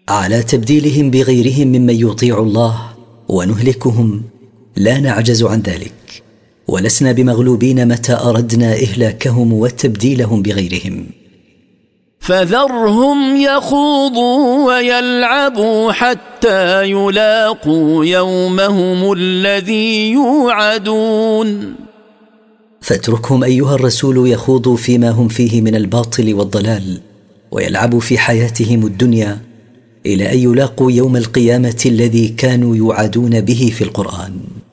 على تبديلهم بغيرهم ممن يطيع الله ونهلكهم، لا نعجز عن ذلك، ولسنا بمغلوبين متى أردنا إهلاكهم وتبديلهم بغيرهم. فذرهم يخوضوا ويلعبوا حتى يلاقوا يومهم الذي يوعدون. فاتركهم أيها الرسول يخوضوا فيما هم فيه من الباطل والضلال، ويلعبوا في حياتهم الدنيا إلى أن يلاقوا يوم القيامة الذي كانوا يوعدون به في القرآن.